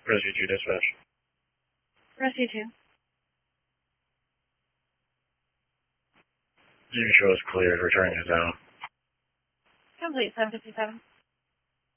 Rescue 2 dispatch. Rescue 2. You show us cleared, returning to zone. Complete 757.